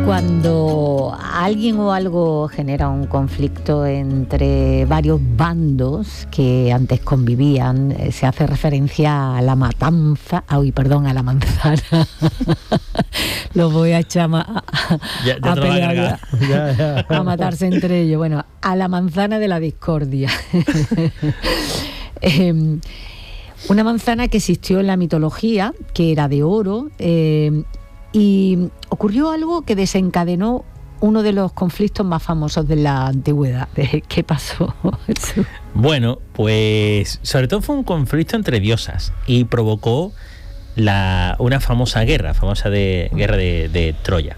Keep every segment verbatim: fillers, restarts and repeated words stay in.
Cuando alguien o algo genera un conflicto entre varios bandos que antes convivían, eh, se hace referencia a la matanza, ay, perdón, a la manzana. Los voy a echar a, ya, ya a pelear, ya, ya. a matarse entre ellos. Bueno, a la manzana de la discordia. eh, una manzana que existió en la mitología, que era de oro, eh, y ocurrió algo que desencadenó uno de los conflictos más famosos de la antigüedad. ¿Qué pasó? Bueno, pues sobre todo fue un conflicto entre diosas y provocó la, una famosa guerra, famosa de, guerra de, de Troya.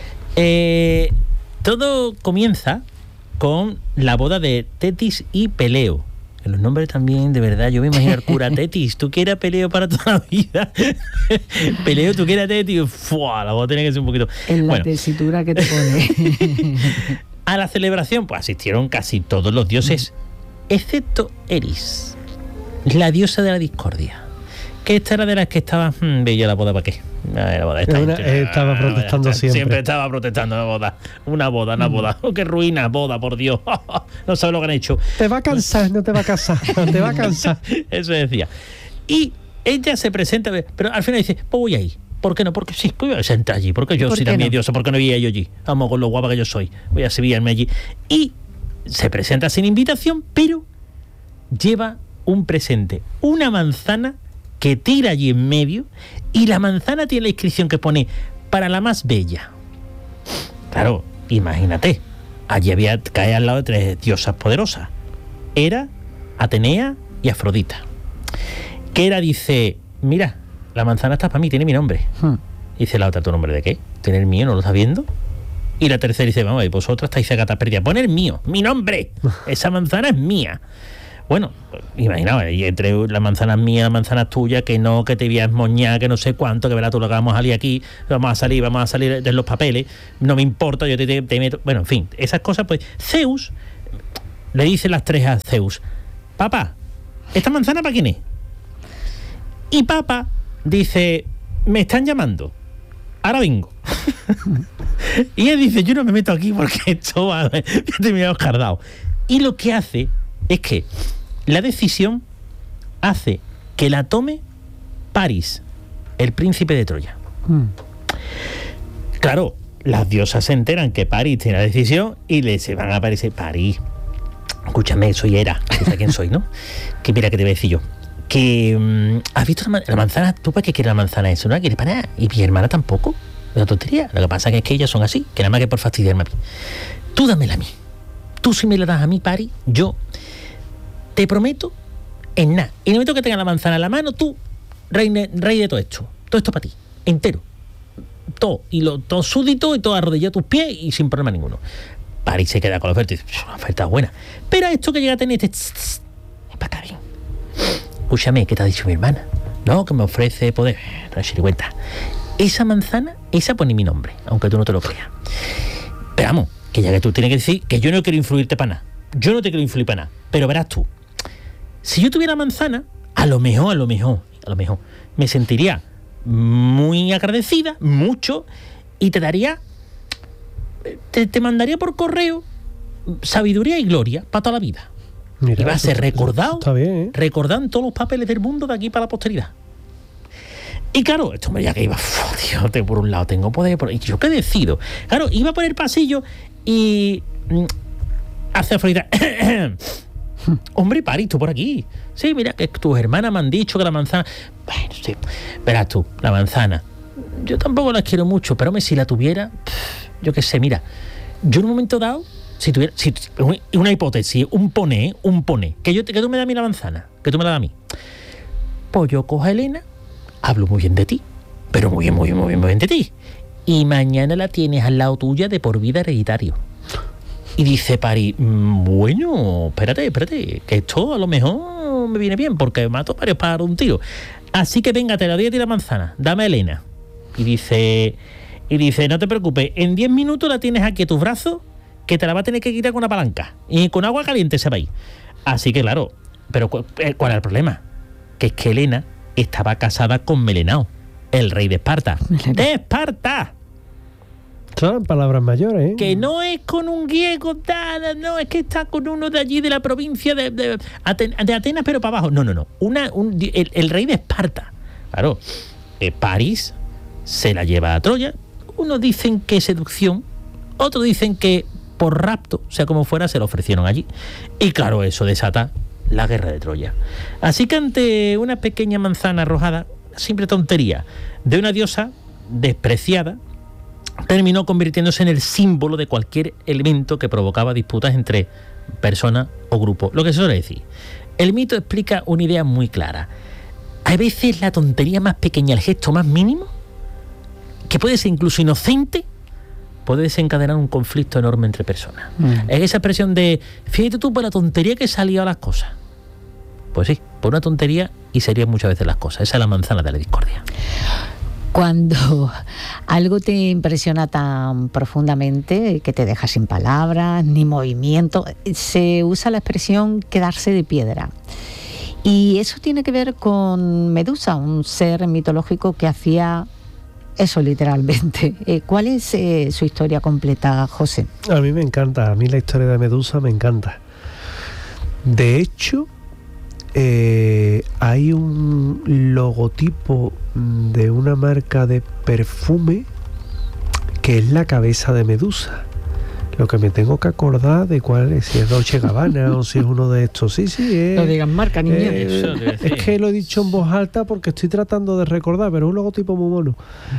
Eh, todo comienza con la boda de Tetis y Peleo. Los nombres también, de verdad, yo me imagino al cura Tetis, tú que eras Peleo para toda la vida. Peleo, tú que eras Tetis, ¡fua! La voz tiene que ser un poquito. En la bueno. tesitura que te pone. A la celebración, pues asistieron casi todos los dioses, excepto Eris, la diosa de la discordia. Que esta era de las que estaba, mmm, bella la boda, ¿para qué? La boda, esta una, gente, estaba ah, protestando esta, siempre. Siempre estaba protestando la boda. Una boda, una boda. Oh, qué ruina, boda, por Dios. No sabes lo que han hecho. Te va a cansar, no te va a casar, te va a cansar. Eso decía. Y ella se presenta, pero al final dice, pues voy ahí. ¿Por qué no? Porque sí, pues voy a sentar allí. Porque yo soy también no? diosa, porque no iría yo allí. Vamos con lo guapa que yo soy. Voy a subirme allí. Y se presenta sin invitación, pero lleva un presente. Una manzana que tira allí en medio, y la manzana tiene la inscripción que pone para la más bella. Claro, imagínate, allí había cae al lado de tres diosas poderosas: Hera, Atenea y Afrodita. Que Hera dice, mira, la manzana está para mí, tiene mi nombre. Hmm. Dice la otra, ¿tu nombre de qué? ¿Tiene el mío? ¿No lo estás viendo? Y la tercera dice, vamos, y vosotras estáis gatas perdidas, pon el mío, mi nombre, esa manzana es mía. Bueno, imaginaos, y entre la manzana mía, la manzana tuya, que no, que te voy a esmoñar, que no sé cuánto, que verás tú lo que vamos a salir aquí, vamos a salir, vamos a salir de los papeles, no me importa, yo te, te, te meto. Bueno, en fin, esas cosas, pues Zeus le dice las tres a Zeus, papá, ¿esta manzana para quién es? Y papá dice, me están llamando, ahora vengo. Y él dice, yo no me meto aquí porque esto va a terminar escardado. Y lo que hace es que la decisión hace que la tome París, el príncipe de Troya. Mm. Claro, las diosas se enteran que París tiene la decisión y le se van a París. París, escúchame, soy Hera, tú sabes quién soy, ¿no? Que mira, que te voy a decir yo. Que um, has visto la, la manzana, ¿tú para qué quieres la manzana? Eso no la quieres para nada. Y mi hermana tampoco. Es una tontería. Lo que pasa es que ellas son así, que nada más que por fastidiarme a mí. Tú dámela a mí. Tú si me la das a mí, París, yo te prometo en nada. Y en el momento que tenga la manzana en la mano, tú, rey, rey de todo esto. Todo esto para ti, entero. Todo. Y lo, todo súdito y todo arrodillado a tus pies y sin problema ninguno. París se queda con la oferta y dice, una oferta buena. Pero esto que llega a tener este, es para acá bien. Escúchame, ¿qué te ha dicho mi hermana? No, que me ofrece poder. No se cuenta. Esa manzana, esa pone mi nombre, aunque tú no te lo creas. Pero vamos, que ya que tú tienes que decir que yo no quiero influirte para nada. Yo no te quiero influir para nada. Pero verás tú, si yo tuviera manzana, a lo mejor, a lo mejor, a lo mejor, me sentiría muy agradecida, mucho, y te daría, te, te mandaría por correo sabiduría y gloria para toda la vida. Mira, y va a ser recordado, está bien, ¿eh? recordado en todos los papeles del mundo de aquí para la posteridad. Y claro, esto me ya que iba, oh, Dios, por un lado tengo poder, por, y yo qué decido. Claro, iba por el pasillo y mm, hace Afrodita. Hombre, París, tú por aquí. Sí, mira, que tus hermanas me han dicho que la manzana. Bueno, sí, verás tú, la manzana. Yo tampoco la quiero mucho, pero hombre, si la tuviera, pff, yo qué sé, mira, yo en un momento dado, si tuviera, si, una hipótesis, un poné, un poné, que yo que tú me das a mí la manzana, que tú me la das a mí. Pues yo cojo a Helena, hablo muy bien de ti, pero muy bien, muy bien, muy bien, muy bien de ti. Y mañana la tienes al lado tuya de por vida hereditario. Y dice París, bueno, espérate, espérate, que esto a lo mejor me viene bien, porque mato varios para un tiro. Así que venga, te la doy a ti la manzana, dame a Helena. Y dice, y dice, no te preocupes, en diez minutos la tienes aquí a tus brazos, que te la va a tener que quitar con una palanca. Y con agua caliente se va a ir. Así que claro, pero ¿cuál es el problema? Que es que Helena estaba casada con Melenao, el rey de Esparta. ¡De Esparta! Son palabras mayores, ¿eh? Que no es con un griego, nada, no, es que está con uno de allí de la provincia de, de, de Atenas, pero para abajo. No, no, no. Una, un, el, el rey de Esparta. Claro, eh, París se la lleva a Troya. Unos dicen que seducción, otros dicen que por rapto, sea como fuera, se lo ofrecieron allí. Y claro, eso desata la guerra de Troya. Así que ante una pequeña manzana arrojada, simple tontería, de una diosa despreciada, terminó convirtiéndose en el símbolo de cualquier elemento que provocaba disputas entre personas o grupos. Lo que se suele decir. El mito explica una idea muy clara. Hay veces la tontería más pequeña, el gesto más mínimo, que puede ser incluso inocente, puede desencadenar un conflicto enorme entre personas. Mm. Es esa expresión de, fíjate tú por la tontería que salía a las cosas. Pues sí, por una tontería y serían muchas veces las cosas. Esa es la manzana de la discordia. Cuando algo te impresiona tan profundamente que te deja sin palabras ni movimiento, se usa la expresión quedarse de piedra. Y eso tiene que ver con Medusa, un ser mitológico que hacía eso literalmente. Eh, ¿Cuál es eh, su historia completa, José? A mí me encanta, a mí la historia de Medusa me encanta. De hecho, eh, hay un logotipo de una marca de perfume que es la cabeza de Medusa. Lo que me tengo que acordar de cuál es, si es Dolce Gabbana o si es uno de estos. Sí, sí, es... No digan marca, niña. Eh, es que lo he dicho en voz alta porque estoy tratando de recordar, pero es un logotipo muy mono.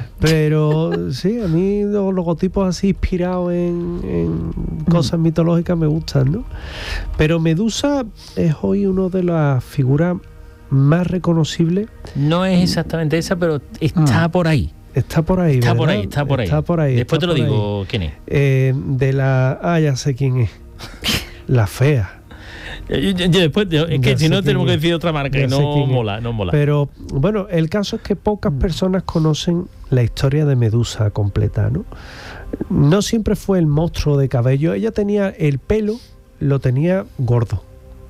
Pero sí, a mí los logotipos así inspirados en, en cosas mitológicas me gustan, ¿no? Pero Medusa es hoy una de las figuras más reconocibles. No es exactamente esa, pero está ah. por ahí. Está por ahí, Está ¿verdad? por ahí, está por ahí. Está por ahí. Después te lo digo, ahí. ¿Quién es? Eh, de la... Ah, ya sé quién es. La fea. Yo, yo, yo después, yo, es que ya si no tenemos es. que decir otra marca ya y no mola, no mola. Pero, bueno, el caso es que pocas personas conocen la historia de Medusa completa, ¿no? No siempre fue el monstruo de cabello. Ella tenía el pelo, lo tenía gordo.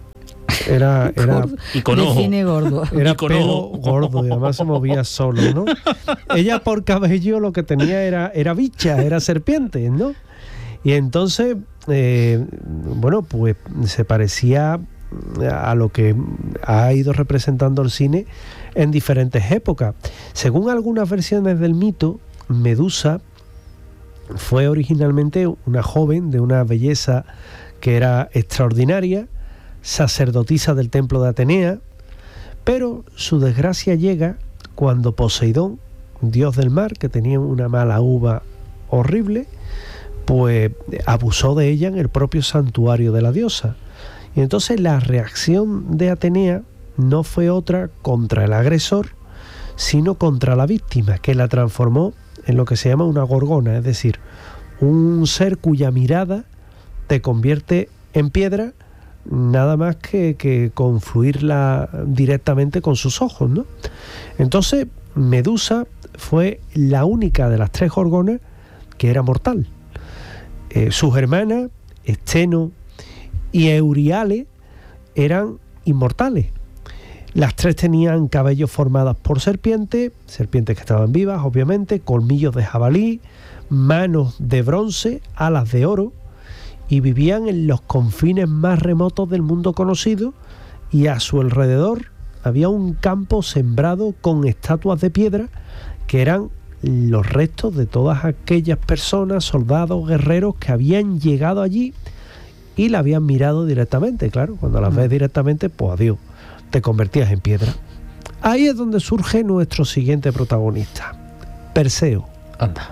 Era, era y con ojo. gordo. Era pelo gordo y además se movía solo, ¿no? Ella por cabello lo que tenía era, era bicha, era serpiente, ¿no? Y entonces, eh, bueno, pues se parecía a lo que ha ido representando el cine en diferentes épocas. Según algunas versiones del mito, Medusa fue originalmente una joven de una belleza que era extraordinaria, sacerdotisa del templo de Atenea, pero su desgracia llega cuando Poseidón, dios del mar, que tenía una mala uva horrible, pues abusó de ella en el propio santuario de la diosa. Y entonces la reacción de Atenea no fue otra contra el agresor, sino contra la víctima, que la transformó en lo que se llama una gorgona, es decir, un ser cuya mirada te convierte en piedra nada más que, que confluirla directamente con sus ojos, ¿no? Entonces, Medusa fue la única de las tres gorgonas que era mortal. Eh, sus hermanas, Esteno y Euriale, eran inmortales. Las tres tenían cabellos formados por serpientes, serpientes que estaban vivas, obviamente, colmillos de jabalí, manos de bronce, alas de oro, y vivían en los confines más remotos del mundo conocido, y a su alrededor había un campo sembrado con estatuas de piedra que eran los restos de todas aquellas personas, soldados, guerreros que habían llegado allí y la habían mirado directamente. Claro, cuando las ves directamente, pues adiós, te convertías en piedra. Ahí es donde surge nuestro siguiente protagonista, Perseo. Anda.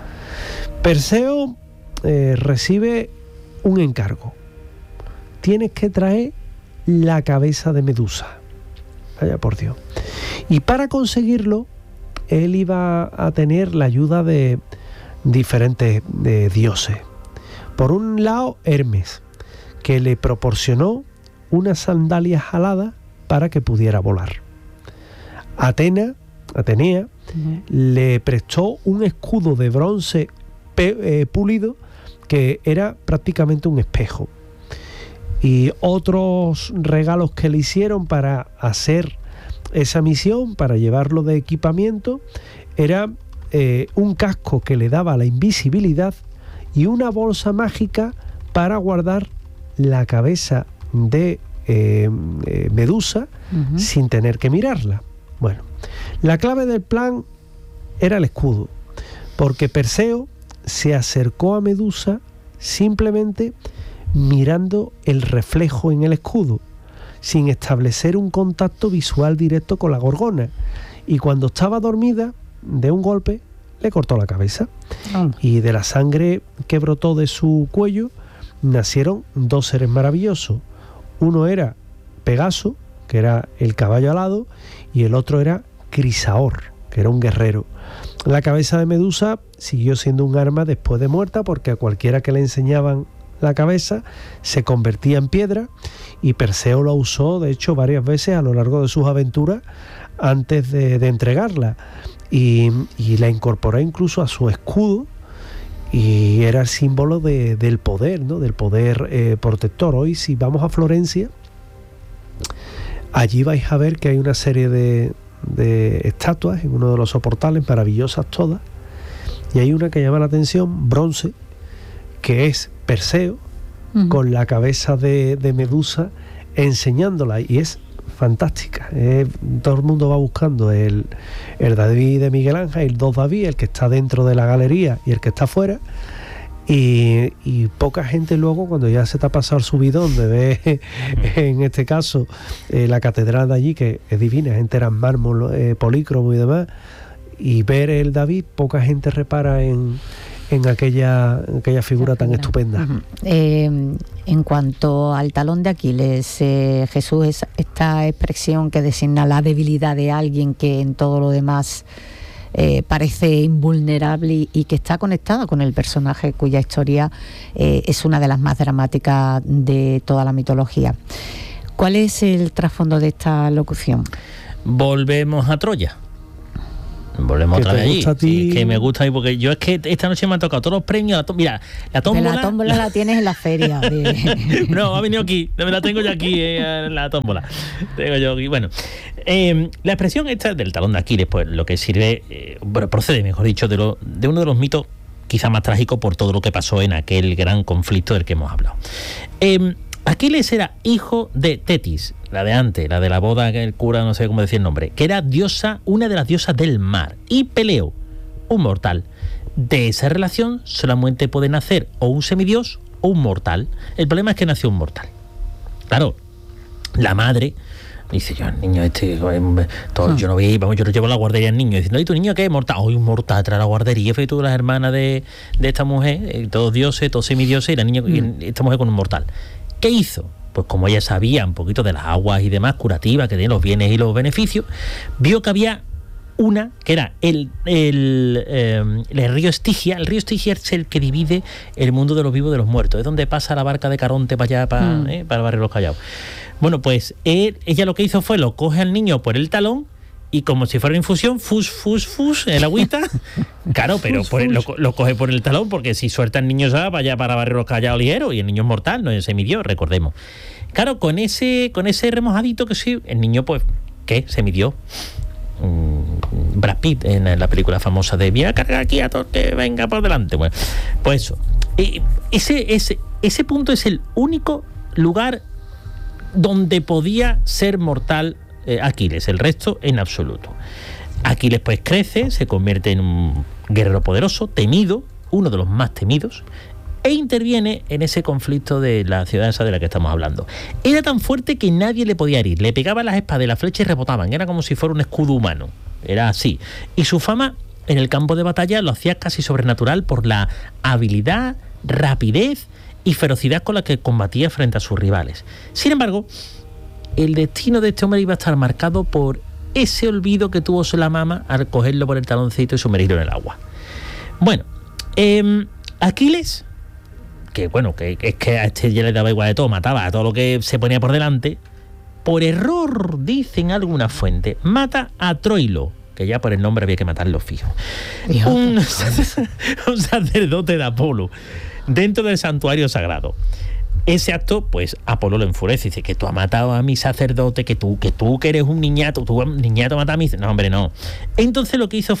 Perseo eh, recibe un encargo. Tienes que traer la cabeza de Medusa. Vaya por Dios. Y para conseguirlo, él iba a tener la ayuda de diferentes de dioses. Por un lado, Hermes, que le proporcionó unas sandalias aladas para que pudiera volar. Atena, Atenea, uh-huh. le prestó un escudo de bronce pe- eh, pulido que era prácticamente un espejo. Y otros regalos que le hicieron para hacer esa misión, para llevarlo de equipamiento, era eh, un casco que le daba la invisibilidad y una bolsa mágica para guardar la cabeza de eh, eh, Medusa uh-huh. sin tener que mirarla. Bueno, la clave del plan era el escudo, porque Perseo se acercó a Medusa simplemente mirando el reflejo en el escudo, sin establecer un contacto visual directo con la gorgona, y cuando estaba dormida, de un golpe le cortó la cabeza. Oh. Y de la sangre que brotó de su cuello nacieron dos seres maravillosos. Uno era Pegaso, que era el caballo alado, y el otro era Crisaor, que era un guerrero. La cabeza de Medusa siguió siendo un arma después de muerta, porque a cualquiera que le enseñaban la cabeza se convertía en piedra, y Perseo la usó de hecho varias veces a lo largo de sus aventuras antes de, de entregarla, y, y la incorporó incluso a su escudo, y era el símbolo de, del poder, ¿no? Del poder eh, protector. Hoy, si vamos a Florencia, allí vais a ver que hay una serie de, de estatuas en uno de los soportales, maravillosas todas, y hay una que llama la atención, bronce, que es Perseo uh-huh. con la cabeza de, de Medusa enseñándola, y es fantástica. Eh, todo el mundo va buscando el, el David de Miguel Ángel, el dos David, el que está dentro de la galería y el que está afuera, y, y poca gente luego, cuando ya se te ha pasado el subidón de ver en este caso eh, la catedral de allí, que es divina, gente era en mármol, eh, polícromo y demás, y ver el David, poca gente repara en en aquella, en aquella figura tan estupenda. Uh-huh. Eh, en cuanto al talón de Aquiles, eh, Jesús, es esta expresión que designa la debilidad de alguien que en todo lo demás eh, parece invulnerable y, y que está conectada con el personaje cuya historia eh, es una de las más dramáticas de toda la mitología. ¿Cuál es el trasfondo de esta locución? Volvemos a Troya. Volvemos otra vez allí. Sí, que me gusta a mí, porque yo es que esta noche me han tocado todos los premios. La Mira, la tómbola. La tómbola la tienes en la feria. De... No, ha venido aquí. Me la tengo yo aquí, eh, la tómbola. Tengo yo aquí. Bueno, eh, la expresión esta del talón de Aquiles, pues lo que sirve, eh, procede, mejor dicho, de, lo, de uno de los mitos quizá más trágicos por todo lo que pasó en aquel gran conflicto del que hemos hablado. Eh, Aquiles era hijo de Tetis, la de antes, la de la boda, que el cura no sé cómo decir el nombre, que era diosa, una de las diosas del mar, y Peleo, un mortal. De esa relación solamente puede nacer o un semidios o un mortal. El problema es que nació un mortal. Claro, la madre dice, yo el niño este, todo, yo no voy, vamos, yo no llevo a la guardería al niño, diciendo, ¿y tu niño qué es mortal? Hoy un mortal trae a la guardería, fue tú las hermanas de, de esta mujer, eh, todos dioses, todos semidioses, y la niña, mm. y esta mujer con un mortal. ¿Qué hizo? Pues como ella sabía un poquito de las aguas y demás curativas, que tienen los bienes y los beneficios, vio que había una, que era el, el, eh, el río Estigia. El río Estigia es el que divide el mundo de los vivos de los muertos. Es donde pasa la barca de Caronte para allá, para, mm. eh, para el barrio de los Callados. Bueno, pues él, ella lo que hizo fue, lo coge al niño por el talón, y como si fuera una infusión, fus, fus, fus, el agüita. Claro, pero fus, por, fus. Lo, lo coge por el talón, porque si suelta el niño se va para allá, para barrio los Callados ligero, y el niño es mortal, no es semidios, recordemos. Claro, con ese con ese remojadito que sí, el niño, pues, ¿qué? Semidios. Mm, Brad Pitt en, en la película famosa de voy a cargar aquí a todo que venga por delante. Bueno, pues eso. Eh, ese, ese, ese punto es el único lugar donde podía ser mortal eh, Aquiles, el resto en absoluto. Aquiles pues crece, se convierte en un guerrero poderoso, temido, uno de los más temidos, e interviene en ese conflicto de la ciudad esa de la que estamos hablando. Era tan fuerte que nadie le podía herir, le pegaban las espadas y las flechas y rebotaban, era como si fuera un escudo humano, era así. Y su fama en el campo de batalla lo hacía casi sobrenatural por la habilidad, rapidez y ferocidad con la que combatía frente a sus rivales. Sin embargo, el destino de este hombre iba a estar marcado por ese olvido que tuvo la mama al cogerlo por el taloncito y sumergirlo en el agua. Bueno, eh, Aquiles, que bueno, que es que a este ya le daba igual de todo, mataba a todo lo que se ponía por delante, por error, dicen alguna fuente, mata a Troilo, que ya por el nombre había que matarlo fijo. Un, un sacerdote de Apolo, dentro del santuario sagrado. Ese acto, pues Apolo lo enfurece, dice que tú has matado a mi sacerdote, que tú, que tú que eres un niñato, tú niñato matas a mi... No, hombre, no. Entonces lo que hizo fue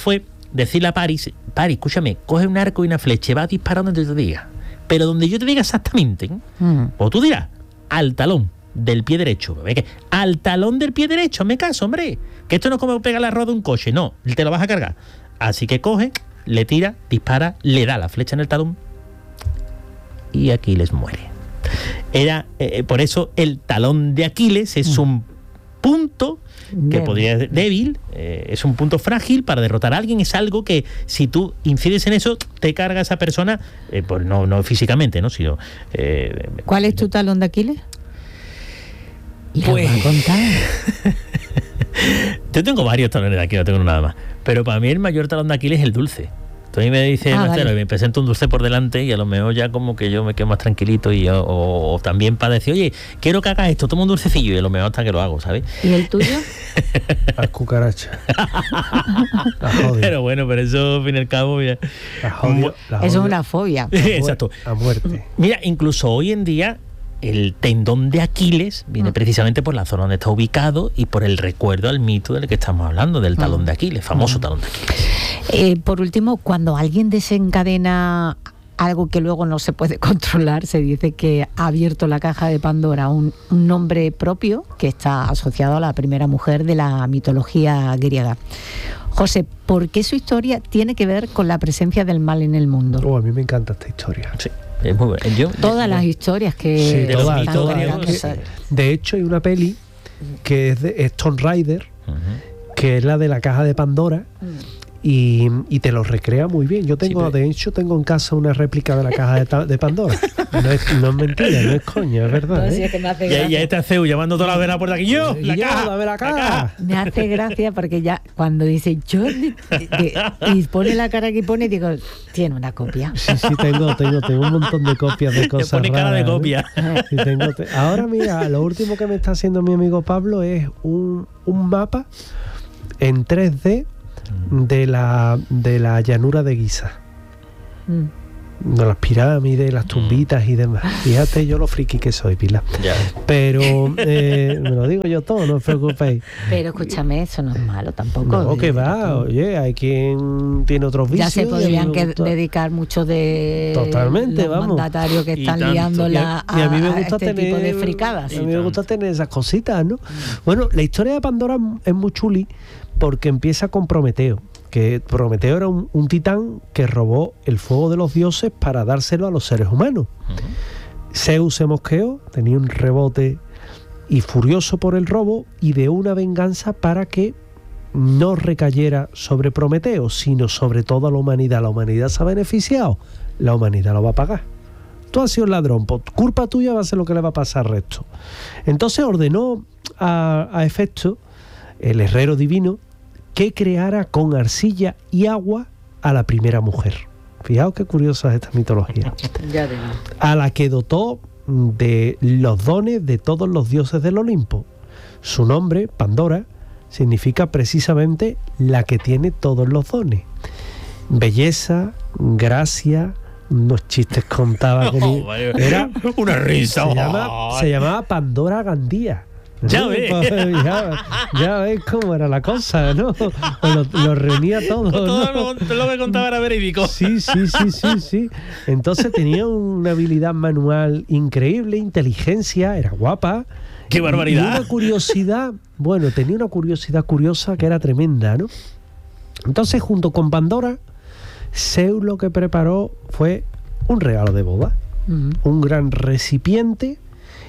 decirle a Paris, Paris, escúchame, coge un arco y una flecha y va a disparar donde yo te diga. Pero donde yo te diga exactamente, ¿eh? mm. o tú dirás, al talón del pie derecho. ¿Qué? Al talón del pie derecho, me caso, hombre. Que esto no es como pegar la rueda de un coche, no, te lo vas a cargar. Así que coge, le tira, dispara, le da la flecha en el talón y Aquiles muere. Era, eh, por eso el talón de Aquiles es mm. un punto que débil. podría ser débil, eh, es un punto frágil para derrotar a alguien, es algo que si tú incides en eso, te carga a esa persona, eh, pues no, no físicamente, ¿no? Sino, eh, ¿cuál es tu talón de Aquiles? ¿Y pues, lo va a contar? Yo tengo varios talones de Aquiles, no tengo nada más. Pero para mí el mayor talón de Aquiles es el dulce. Entonces me dice, ah, Marcelo, vale. me presento un dulce por delante y a lo mejor ya como que yo me quedo más tranquilito y yo, o, o también para decir, oye, quiero que hagas esto, toma un dulcecillo y a lo mejor hasta que lo hago, ¿sabes? ¿Y el tuyo? Las cucarachas. Pero bueno, pero eso al fin y al cabo ya... La jodio, la eso es una fobia. Exacto. A muerte. Mira, incluso hoy en día el tendón de Aquiles viene mm. precisamente por la zona donde está ubicado y por el recuerdo al mito del que estamos hablando, del talón mm. de Aquiles, famoso mm. talón de Aquiles. Eh, por último, cuando alguien desencadena algo que luego no se puede controlar, se dice que ha abierto la caja de Pandora un, un nombre propio que está asociado a la primera mujer de la mitología griega. José, ¿por qué su historia tiene que ver con la presencia del mal en el mundo? Oh, a mí me encanta esta historia. Sí. Es muy bueno. Yo, todas yo, las historias que... Sí, todas, todas, que, de hecho, hay una peli que es de es Tomb Raider, uh-huh. que es la de la caja de Pandora, uh-huh. y, y te lo recrea muy bien. Yo tengo, sí, pero... de hecho, tengo en casa una réplica de la caja de, ta, de Pandora. No es, no es mentira, no es coña, es verdad. No, sí, ¿eh? es que me hace ya, ya está C E U llamando toda la vez a la puerta aquí. Yo, la yo, caja, dame la caja. la caja. Me hace gracia porque ya cuando dice yo de, de, y pone la cara que pone, digo, tiene una copia. Sí, sí, tengo, tengo, tengo un montón de copias de cosas. Te pone cara raras, de copia. ¿eh? Sí, tengo, te... Ahora mira, lo último que me está haciendo mi amigo Pablo es un, un mapa en tres D de la, de la llanura de Giza. Mm. De las pirámides, las tumbitas y demás. Fíjate yo lo friki que soy, Pilar. Ya. Pero eh, me lo digo yo todo, no os preocupéis. Pero escúchame, eso no es malo tampoco. No, que va, oye, hay quien tiene otros vicios. Ya se podrían que dedicar mucho de totalmente, los vamos. mandatarios que están liándola a, y a mí me gusta a este tener, tipo de fricadas. A mí me gusta tener esas cositas, ¿no? Bueno, la historia de Pandora es muy chuli porque empieza con Prometeo. Que Prometeo era un, un titán que robó el fuego de los dioses para dárselo a los seres humanos. Uh-huh. Zeus se mosqueó, tenía un rebote y furioso por el robo, ideó una venganza para que no recayera sobre Prometeo, sino sobre toda la humanidad. La humanidad se ha beneficiado, la humanidad lo va a pagar. Tú has sido un ladrón, por culpa tuya va a ser lo que le va a pasar al resto. Entonces ordenó a, a Hefesto, el herrero divino, que creara con arcilla y agua a la primera mujer. Fijaos qué curiosa es esta mitología. Ya digo. A la que dotó de los dones de todos los dioses del Olimpo. Su nombre, Pandora, significa precisamente la que tiene todos los dones. Belleza, gracia, unos chistes contaba que oh, era una risa. Se, llama, se llamaba Pandora Gandía. Ya ves. ya, ya ves cómo era la cosa, ¿no? Lo, lo reunía todo. Todo ¿no? lo, lo que contaba era verídico. Sí, sí, sí, sí, sí. Entonces tenía una habilidad manual increíble, inteligencia, era guapa. ¡Qué barbaridad! Y una curiosidad, bueno, tenía una curiosidad curiosa que era tremenda, ¿no? Entonces, junto con Pandora, Zeus lo que preparó fue un regalo de boda. Uh-huh. Un gran recipiente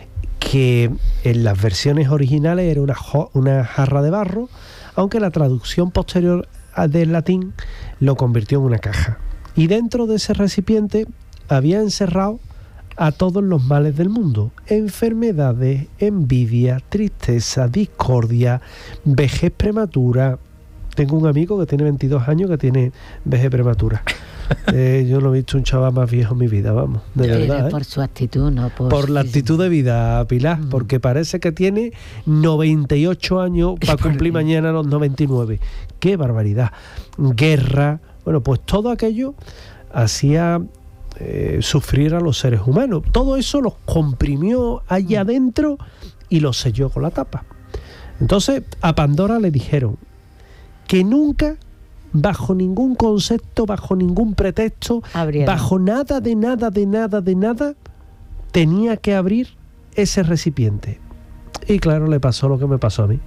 que en las versiones originales era una, jo- una jarra de barro, aunque la traducción posterior del latín lo convirtió en una caja. Y dentro de ese recipiente había encerrado a todos los males del mundo: enfermedades, envidia, tristeza, discordia, vejez prematura. Tengo un amigo que tiene veintidós años que tiene vejez prematura. Eh, yo no he visto un chaval más viejo en mi vida, vamos, de Pero verdad. ¿eh? Por su actitud, no por... Por la actitud de vida, Pilar, mm. porque parece que tiene noventa y ocho años para cumplir mañana los noventa y nueve. ¡Qué barbaridad! Guerra, bueno, pues todo aquello hacía eh, sufrir a los seres humanos. Todo eso los comprimió allá adentro y los selló con la tapa. Entonces, a Pandora le dijeron que nunca bajo ningún concepto, bajo ningún pretexto, Abrieron. bajo nada de nada de nada de nada, tenía que abrir ese recipiente. Y claro, le pasó lo que me pasó a mí.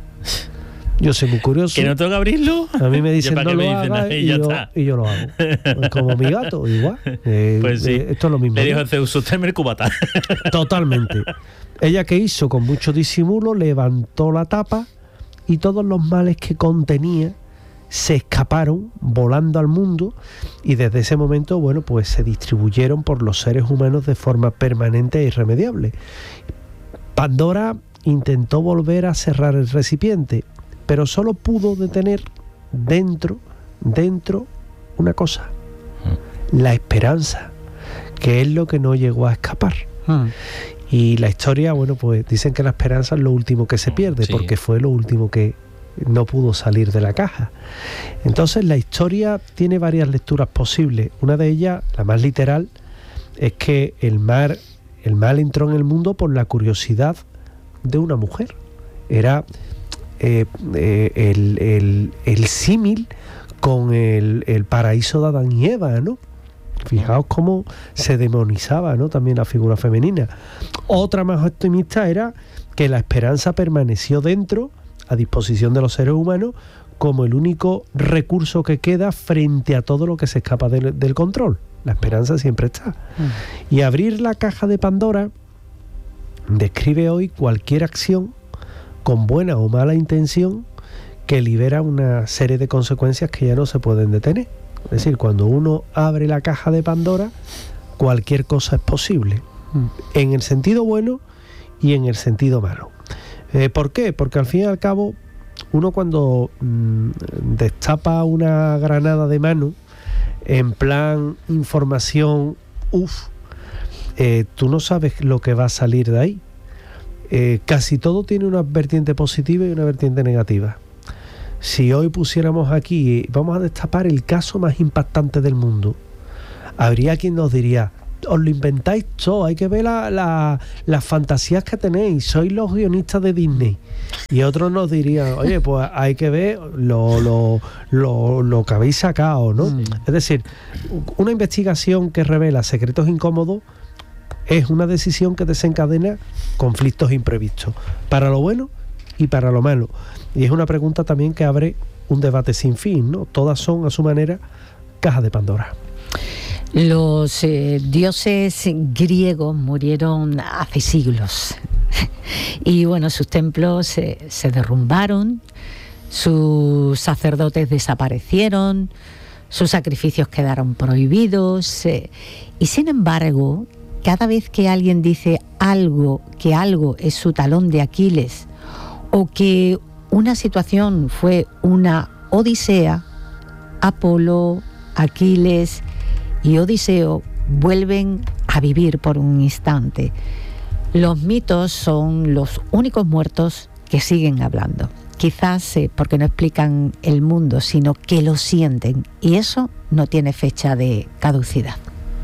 Yo soy muy curioso. ¿Que no tengo que abrirlo? A mí me dicen no lo hagas y, yo, y yo lo hago. Como mi gato, igual. Eh, pues sí. Eh, esto es lo mismo. Le dijo a Zeus, usted me el cubata. Totalmente. Ella, que hizo con mucho disimulo, levantó la tapa y todos los males que contenía se escaparon volando al mundo, y desde ese momento, bueno, pues se distribuyeron por los seres humanos de forma permanente e irremediable. Pandora intentó volver a cerrar el recipiente, pero solo pudo detener dentro, dentro una cosa, la esperanza, que es lo que no llegó a escapar. Hmm. Y la historia, bueno, pues dicen que la esperanza es lo último que se pierde, sí, porque fue lo último que no pudo salir de la caja. Entonces la historia tiene varias lecturas posibles. Una de ellas, la más literal, es que el mar, el mal entró en el mundo por la curiosidad de una mujer. Era eh, eh, el, el, el símil con el, el paraíso de Adán y Eva, ¿no? Fijaos cómo se demonizaba, ¿no?, también la figura femenina. Otra más optimista era que la esperanza permaneció dentro, a disposición de los seres humanos, como el único recurso que queda frente a todo lo que se escapa del, del control. La esperanza siempre está. Mm. Y abrir la caja de Pandora describe hoy cualquier acción, con buena o mala intención, que libera una serie de consecuencias que ya no se pueden detener. Es decir, cuando uno abre la caja de Pandora, cualquier cosa es posible, mm. en el sentido bueno y en el sentido malo. Eh, ¿Por qué? Porque al fin y al cabo, uno cuando mmm, destapa una granada de mano, en plan información, uff, eh, tú no sabes lo que va a salir de ahí. Eh, casi todo tiene una vertiente positiva y una vertiente negativa. Si hoy pusiéramos aquí, vamos a destapar el caso más impactante del mundo, habría quien nos diría, os lo inventáis todo, hay que ver la, la, las fantasías que tenéis, sois los guionistas de Disney. Y otros nos dirían, oye, pues hay que ver lo, lo, lo, lo que habéis sacado, ¿no? Sí. Es decir, una investigación que revela secretos incómodos es una decisión que desencadena conflictos imprevistos, para lo bueno y para lo malo. Y es una pregunta también que abre un debate sin fin, ¿no? Todas son, a su manera, caja de Pandora. Los eh, dioses griegos murieron hace siglos y bueno, sus templos eh, se derrumbaron, sus sacerdotes desaparecieron, sus sacrificios quedaron prohibidos, eh, y sin embargo, cada vez que alguien dice algo, que algo es su talón de Aquiles, o que una situación fue una odisea, Apolo, Aquiles y Odiseo vuelven a vivir por un instante. Los mitos son los únicos muertos que siguen hablando. Quizás eh, porque no explican el mundo, sino que lo sienten. Y eso no tiene fecha de caducidad.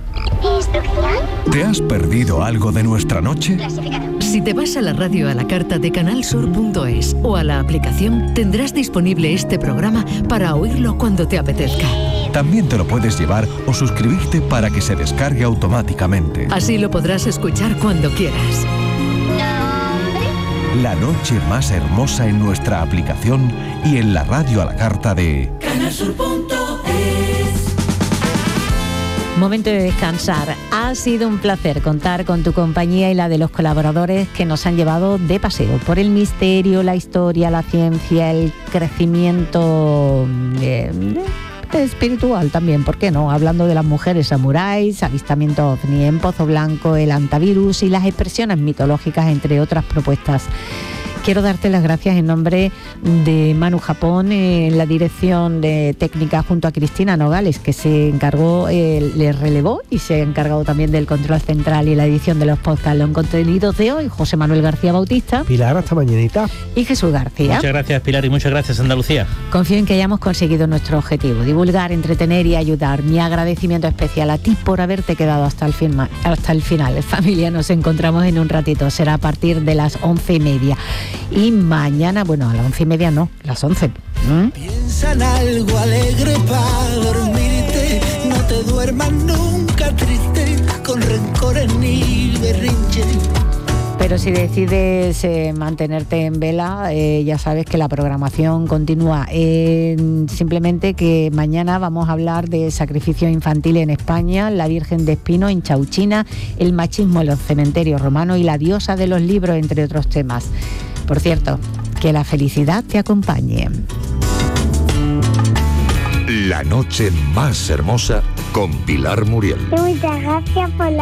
¿Te has perdido algo de nuestra noche? Si te vas a la radio a la carta de canal sur punto es o a la aplicación, tendrás disponible este programa para oírlo cuando te apetezca. También te lo puedes llevar o suscribirte para que se descargue automáticamente. Así lo podrás escuchar cuando quieras. La noche más hermosa en nuestra aplicación y en la radio a la carta de canal sur punto es. Momento de descansar. Ha sido un placer contar con tu compañía y la de los colaboradores que nos han llevado de paseo por el misterio, la historia, la ciencia, el crecimiento eh, espiritual también, ¿por qué no? Hablando de las mujeres samuráis, avistamiento ovni en Pozo Blanco, el antivirus y las expresiones mitológicas, entre otras propuestas. Quiero darte las gracias en nombre de Manu Japón en la dirección de técnica junto a Cristina Nogales, que se encargó, eh, le relevó y se ha encargado también del control central y la edición de los podcasts, los contenidos de hoy. José Manuel García Bautista. Pilar, hasta mañanita. Y Jesús García. Muchas gracias, Pilar, y muchas gracias, Andalucía. Confío en que hayamos conseguido nuestro objetivo, divulgar, entretener y ayudar. Mi agradecimiento especial a ti por haberte quedado hasta el, fin, hasta el final. Familia, nos encontramos en un ratito, será a partir de las once y media. Y mañana, bueno, a las once y media no, las once, ¿Mm? Piensa en algo alegre para dormirte, no te duermas nunca triste, con rencores ni berrinches. Pero si decides eh, mantenerte en vela, eh, ya sabes que la programación continúa. Eh, simplemente que mañana vamos a hablar de sacrificio infantil en España, la Virgen de Espino en Chauchina, el machismo en los cementerios romanos y la diosa de los libros, entre otros temas. Por cierto, que la felicidad te acompañe. La noche más hermosa con Pilar Muriel. Muchas gracias por la